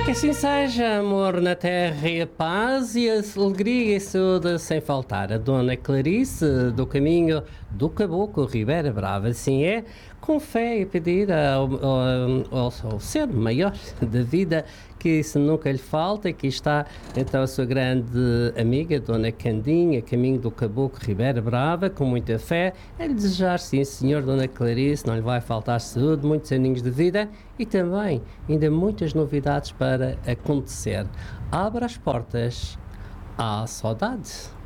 Que assim seja, amor na terra e a paz e a alegria e saúde sem faltar. A Dona Clarice do caminho do Caboclo Ribeira Brava, assim é, com fé e pedir ao ser maior da vida que isso nunca lhe falta. E aqui está então a sua grande amiga, Dona Candinha, caminho do Caboclo Ribeira Brava, com muita fé, a lhe desejar, sim senhor, Dona Clarice, não lhe vai faltar saúde, muitos aninhos de vida e também ainda muitas novidades para acontecer. Abra as portas à saudade.